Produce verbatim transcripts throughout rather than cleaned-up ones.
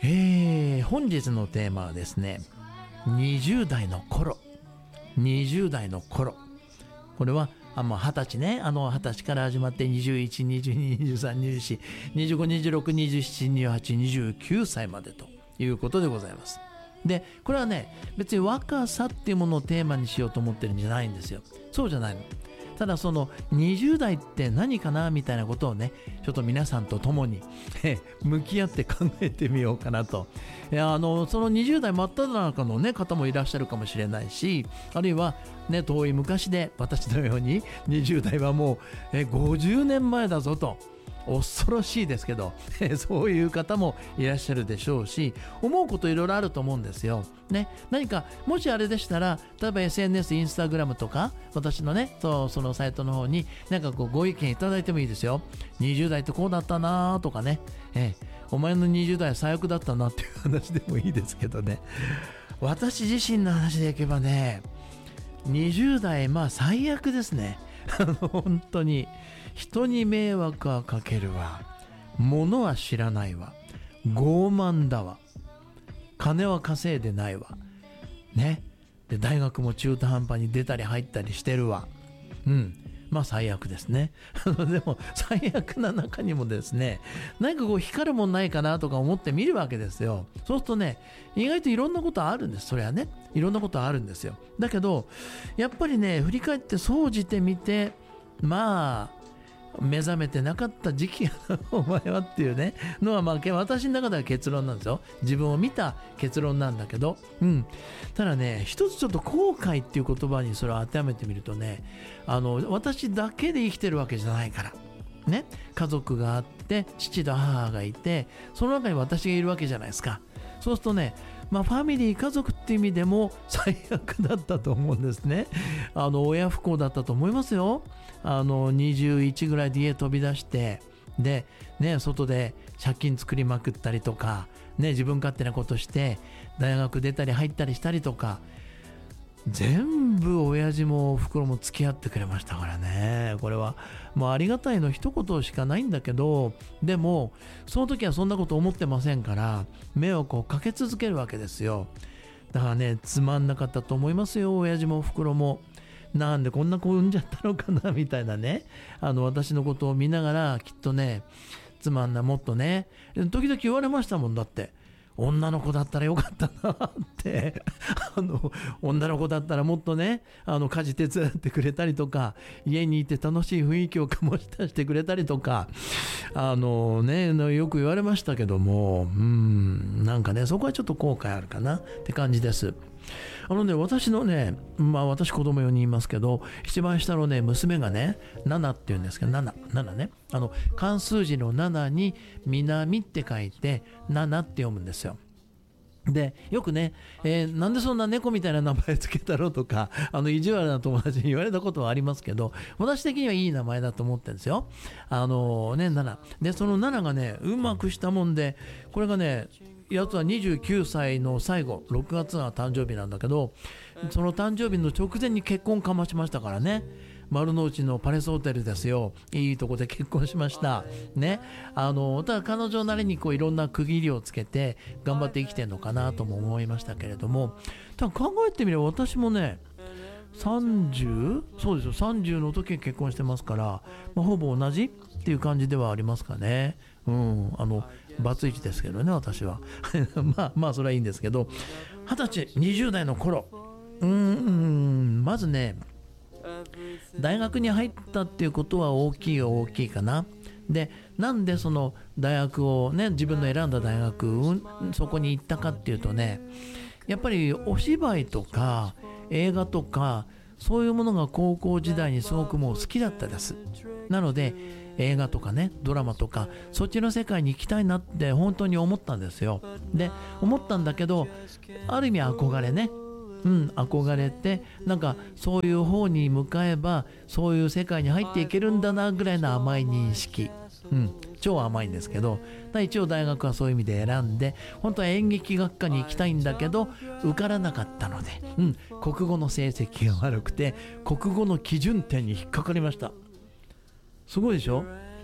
えー、本日のテーマはですね、にじゅう代の頃。にじゅう代の頃。これは、あまあ、はたちね、あの、はたちから始まってにじゅういち、にじゅうに、にじゅうさん、にじゅうよん、にじゅうご、にじゅうろく、にじゅうなな、にじゅうはち、にじゅうきゅうさいまでということでございます。で、これはね、別に若さっていうものをテーマにしようと思ってるんじゃないんですよ。そうじゃないの。ただそのにじゅう代って何かなみたいなことをね、ちょっと皆さんと共に向き合って考えてみようかなと。いや、あのそのにじゅう代真っ只中の、ね、方もいらっしゃるかもしれないし、あるいは、ね、遠い昔で私のようににじゅう代はもうえごじゅうねんまえだぞと、恐ろしいですけどそういう方もいらっしゃるでしょうし、思うこといろいろあると思うんですよ、ね、何かもしあれでしたら、例えば エスエヌエス、インスタグラムとか私のね、そ, そのサイトの方になんかこうご意見いただいてもいいですよ。にじゅう代ってこうだったなとかね、ええ、お前のにじゅう代は最悪だったなっていう話でもいいですけどね。私自身の話でいけばね、にじゅう代まあ最悪ですね本当に人に迷惑はかけるわ、物は知らないわ、傲慢だわ、金は稼いでないわね。で大学も中途半端に出たり入ったりしてるわ。うんまあ最悪ですねでも最悪な中にもですね、何かこう光るもんないかなとか思って見るわけですよ。そうするとね、意外といろんなことあるんです。それはね、いろんなことあるんですよ。だけどやっぱりね、振り返って総じてみて、まあ目覚めてなかった時期やなお前はっていうねのは、まあ私の中では結論なんですよ。自分を見た結論なんだけど、うんただね、一つちょっと後悔っていう言葉にそれを当てはめてみるとね、あの私だけで生きてるわけじゃないからね、家族があって父と母がいて、その中に私がいるわけじゃないですか。そうするとね、まあ、ファミリー、家族っていう意味でも最悪だったと思うんですね。あの親不孝だったと思いますよ。あのにじゅういちぐらいで家飛び出して、で、ね、外で借金作りまくったりとか、ね、自分勝手なことして大学出たり入ったりしたりとか、全部親父もお袋も付き合ってくれましたからね。これはもうありがたいの一言しかないんだけど、でもその時はそんなこと思ってませんから迷惑をかけ続けるわけですよ。だからね、つまんなかったと思いますよ、親父もお袋も。なんでこんな子産んじゃったのかなみたいなね、あの私のことを見ながらきっとね、つまんな、もっとね、時々言われましたもん。だって女の子だったらよかったなってあの女の子だったらもっとね、あの家事手伝ってくれたりとか、家にいて楽しい雰囲気を醸し出してくれたりとか、あのね、よく言われましたけども、うーんなんかね、そこはちょっと後悔あるかなって感じです。あのね、私のね、まあ私子供よにんいますけど、一番下のね、娘がね、ナナって言うんですけど、ナナ、ナナね、あの漢数字のナナに南って書いてナナって読むんですよ。でよくね、えー、なんでそんな猫みたいな名前つけたろうとか、あの意地悪な友達に言われたことはありますけど、私的にはいい名前だと思ってるんですよ。あのー、ね、ナナで、そのナナがね、うまくしたもんで、これがね、やつはにじゅうきゅうさいの最後、ろくがつが誕生日なんだけど、その誕生日の直前に結婚かましましたからね。丸の内のパレスホテルですよ。いいとこで結婚しましたね。あのただ彼女なりにこういろんな区切りをつけて頑張って生きてるのかなとも思いましたけれども、ただ考えてみれば私もね、さんじゅう、そうですよ、さんじゅうの時に結婚してますから、まあ、ほぼ同じっていう感じではありますかね。うん、あのバツイチですけどね、私はまあまあそれはいいんですけど、はたちにじゅう代の頃、うーんまずね、大学に入ったっていうことは大きい大きいかな。で、なんでその大学をね、自分の選んだ大学、うん、そこに行ったかっていうとね、やっぱりお芝居とか映画とかそういうものが高校時代にすごくもう好きだったです。なので映画とかね、ドラマとかそっちの世界に行きたいなって本当に思ったんですよ。で、思ったんだけど、ある意味憧れね、うん、憧れて、なんかそういう方に向かえばそういう世界に入っていけるんだなぐらいの甘い認識、うん、超甘いんですけど、一応大学はそういう意味で選んで、本当は演劇学科に行きたいんだけど受からなかったので、うん、国語の成績が悪くて国語の基準点に引っかかりました。すごいでしょ。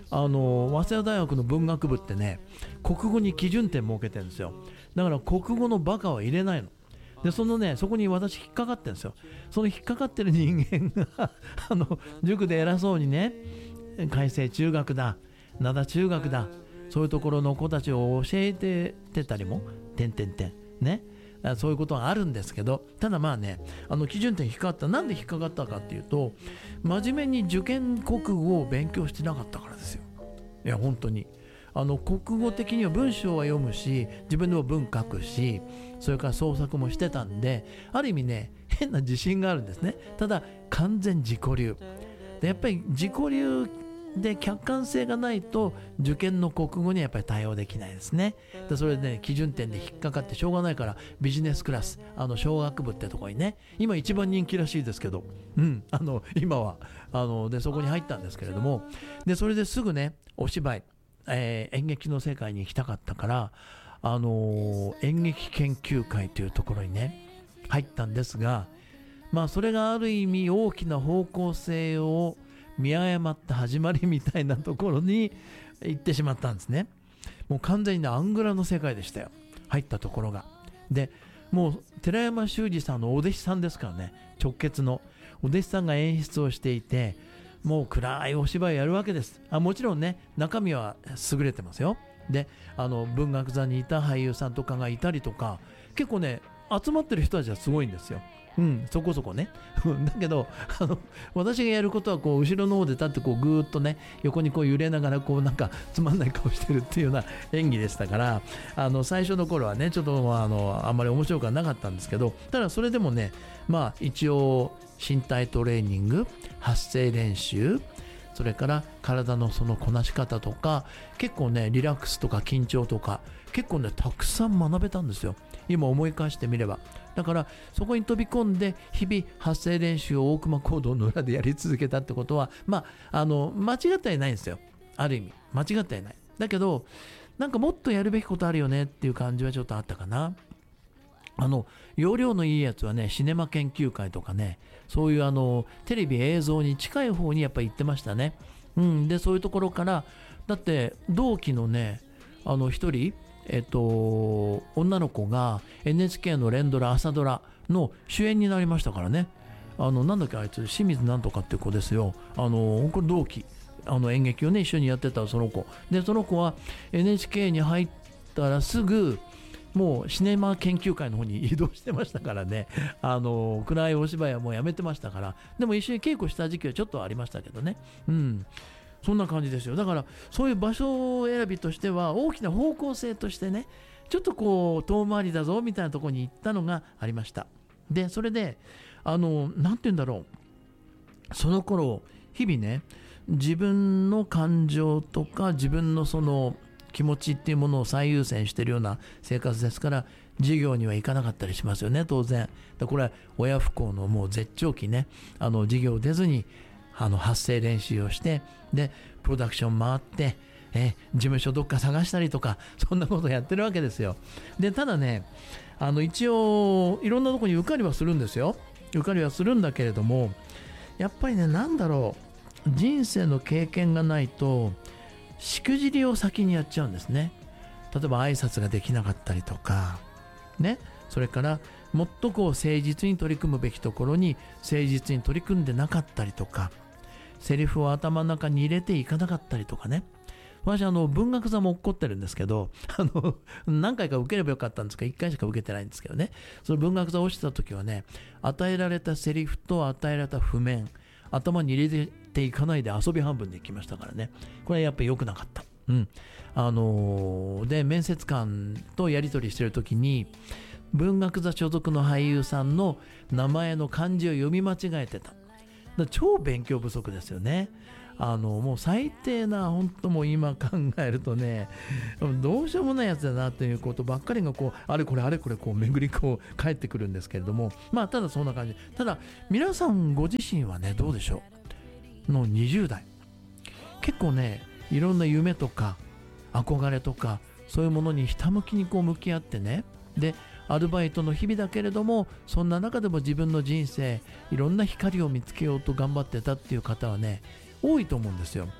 あの早稲田大学の文学部ってね、国語に基準点設けてるんですよ。だから国語のバカは入れないので、そのね、そこに私引っかかってるんですよ。その引っかかってる人間があの塾で偉そうにね、開成中学だ、灘中学だ、そういうところの子たちを教えててたりも、てんてんてんね、そういうことがあるんですけど、ただまあね、あの基準点引っかかった。なんで引っかかったかっていうと、真面目に受験国語を勉強してなかったからですよ。いや本当にあの国語的には文章は読むし、自分でも文書くし、それから創作もしてたんで、ある意味ね、変な自信があるんですね。ただ完全自己流で、やっぱり自己流で客観性がないと受験の国語にはやっぱり対応できないですね。でそれでね、基準点で引っかかってしょうがないから、ビジネスクラス、あの小学部ってとこにね、今一番人気らしいですけど、うん、あの今はあのでそこに入ったんですけれども、でそれですぐね、お芝居、えー、演劇の世界に行きたかったから、あのー、演劇研究会というところにね入ったんですが、まあそれがある意味大きな方向性を見誤った始まりみたいなところに行ってしまったんですね。もう完全にね、アングラの世界でしたよ、入ったところが。でもう寺山修司さんのお弟子さんですからね、直結のお弟子さんが演出をしていて、もう暗いお芝居やるわけです。あもちろんね、中身は優れてますよ。であの文学座にいた俳優さんとかがいたりとか、結構ね集まってる人たちはすごいんですよ。うん、そこそこねだけどあの私がやることはこう後ろの方で立ってこうぐーっとね横にこう揺れながらこうなんかつまんない顔してるっていうような演技でしたから、あの最初の頃はねちょっとあのあんまり面白くはなかったんですけど、ただそれでもね、まあ一応身体トレーニング、発声練習、それから体のそのこなし方とか、結構ねリラックスとか緊張とか結構ねたくさん学べたんですよ、今思い返してみれば。だからそこに飛び込んで日々発声練習を大熊講堂の裏でやり続けたってことは、まああの間違ってはいないんですよ、ある意味間違ってはいない。だけどなんかもっとやるべきことあるよねっていう感じはちょっとあったかな。あの容量のいいやつはね、シネマ研究会とかね、そういうあのテレビ映像に近い方にやっぱり行ってましたね。うん、でそういうところから、だって同期のねあの一人、えっと女の子が エヌエイチケー の連ドラ朝ドラの主演になりましたからね。あのなんだっけあいつ、清水なんとかっていう子ですよ。あのこれ同期、あの演劇をね一緒にやってたその子で、その子は エヌエイチケー に入ったらすぐもうシネマ研究会の方に移動してましたからね。あの暗いお芝居はもうやめてましたから。でも一緒に稽古した時期はちょっとありましたけどね。うん、そんな感じですよ。だからそういう場所選びとしては大きな方向性としてね、ちょっとこう遠回りだぞみたいなところに行ったのがありました。でそれであのなんて言うんだろう、その頃日々ね自分の感情とか自分のその気持ちっていうものを最優先しているような生活ですから、授業には行かなかったりしますよね、当然。でこれは親不孝のもう絶頂期ね、あの授業出ずにあの発声練習をして、でプロダクション回ってえ事務所どっか探したりとか、そんなことやってるわけですよ。でただね、あの一応いろんなところに受かりはするんですよ。受かりはするんだけれども、やっぱりね、なんだろう、人生の経験がないとしくじりを先にやっちゃうんですね。例えば挨拶ができなかったりとかね、それからもっとこう誠実に取り組むべきところに誠実に取り組んでなかったりとか、セリフを頭の中に入れていかなかったりとかね。私あの文学座も起こってるんですけど、あの何回か受ければよかったんですがいっかいしか受けてないんですけどね、その文学座落ちた時はね、与えられたセリフと与えられた譜面頭に入れていかないで遊び半分でいきましたからね。これはやっぱり良くなかった。うん。あのー、で面接官とやり取りしてる時に文学座所属の俳優さんの名前の漢字を読み間違えてた。だから超勉強不足ですよね。あのもう最低な、本当もう今考えるとね、どうしようもないやつだなということばっかりがこうあれこれあれこれこう巡りこう返ってくるんですけれども、まあただそんな感じ。ただ皆さんご自身はねどうでしょうのにじゅう代、結構ねいろんな夢とか憧れとかそういうものにひたむきにこう向き合ってね、でアルバイトの日々だけれどもそんな中でも自分の人生いろんな光を見つけようと頑張ってたっていう方はね多いと思うんですよ。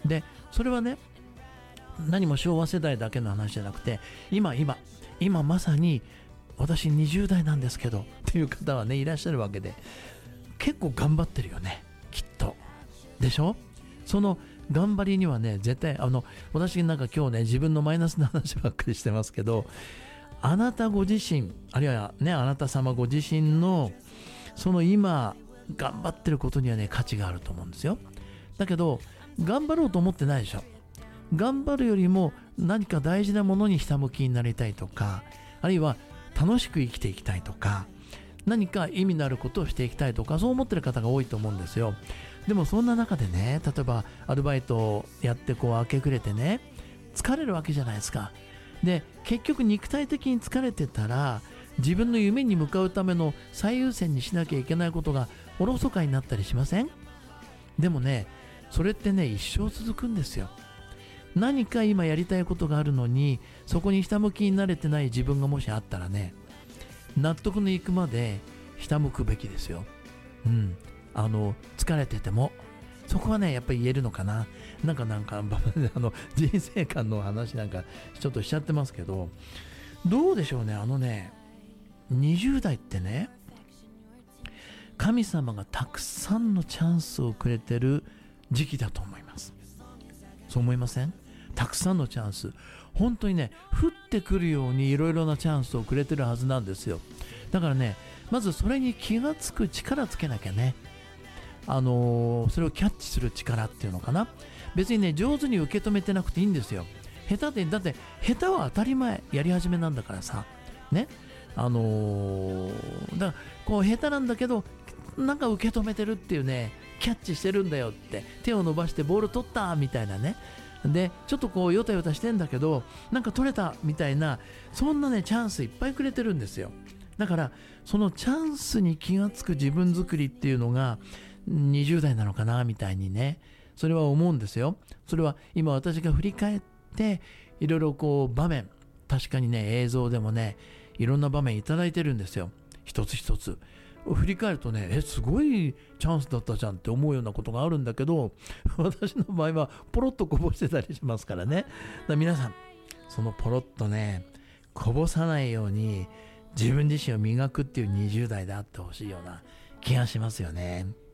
でそれはね、何も昭和世代だけの話じゃなくて、今今今まさに私にじゅう代なんですけどっていう方はねいらっしゃるわけで、結構頑張ってるよね、きっと。でしょ。その頑張りにはね、絶対あの私なんか今日ね自分のマイナスの話ばっかりしてますけど、あなたご自身、あるいはねあなた様ご自身のその今頑張ってることにはね価値があると思うんですよ。だけど頑張ろうと思ってないでしょ。頑張るよりも何か大事なものにひたむきになりたいとか、あるいは楽しく生きていきたいとか、何か意味のあることをしていきたいとか、そう思ってる方が多いと思うんですよ。でもそんな中でね、例えばアルバイトをやってこう明け暮れてね、疲れるわけじゃないですか。で結局肉体的に疲れてたら、自分の夢に向かうための最優先にしなきゃいけないことがおろそかになったりしません？でもね、それってね一生続くんですよ。何か今やりたいことがあるのに、そこにひたむきになれてない自分がもしあったらね、納得のいくまでひたむくべきですよ。うん。あの疲れててもそこはねやっぱり言えるのかな。なんかなんかあの人生観の話なんかちょっとしちゃってますけど、どうでしょうね。あのねにじゅう代ってね、神様がたくさんのチャンスをくれてる時期だと思います。そう思いません？たくさんのチャンス、本当にね降ってくるようにいろいろなチャンスをくれてるはずなんですよ。だからね、まずそれに気がつく力つけなきゃね。あのー、それをキャッチする力っていうのかな。別にね上手に受け止めてなくていいんですよ。下手で、だって下手は当たり前、やり始めなんだからさね。あのー、だからこう下手なんだけどなんか受け止めてるっていうね、キャッチしてるんだよって、手を伸ばしてボール取ったみたいなね、でちょっとこうヨタヨタしてんだけどなんか取れたみたいな、そんなねチャンスいっぱいくれてるんですよ。だからそのチャンスに気がつく自分作りっていうのがにじゅう代なのかなみたいにね、それは思うんですよ。それは今私が振り返っていろいろこう場面、確かにね映像でもねいろんな場面いただいてるんですよ。一つ一つ振り返るとね、えすごいチャンスだったじゃんって思うようなことがあるんだけど、私の場合はポロッとこぼしてたりしますからね。だから皆さんそのポロッとねこぼさないように自分自身を磨くっていうにじゅう代であってほしいような気がしますよね。